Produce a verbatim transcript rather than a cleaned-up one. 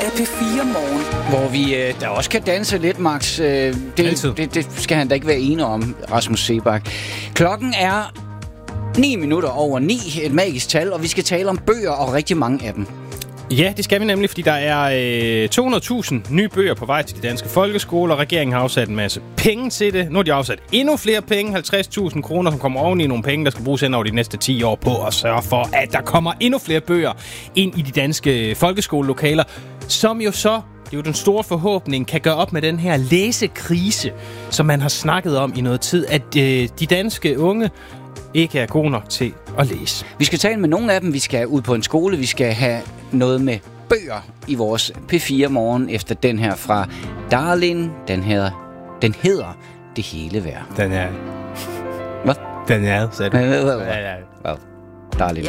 af P fire Morgen. Hvor vi øh, der også kan danse lidt, Max. Øh, det, det, det skal han da ikke være enig om, Rasmus Seebach. Klokken er ni minutter over ni, et magisk tal, og vi skal tale om bøger og rigtig mange af dem. Ja, det skal vi nemlig, fordi der er øh, to hundrede tusind nye bøger på vej til de danske folkeskoler. Regeringen har afsat en masse penge til det. Nu har de afsat endnu flere penge, halvtreds tusind kroner, som kommer oven i nogle penge, der skal bruges hen over de næste ti år på at sørge for, at der kommer endnu flere bøger ind i de danske folkeskolelokaler, som jo så, det er jo den store forhåbning, kan gøre op med den her læsekrise, som man har snakket om i noget tid, at øh, de danske unge ikke er gode nok til at læse. Vi skal tale med nogle af dem. Vi skal ud på en skole. Vi skal have noget med bøger i vores P fire Morgen efter den her fra Darlin. Den hedder, den hedder Det hele værd. Den er... Hvad? Den er, sagde du. Hvad? Darlin.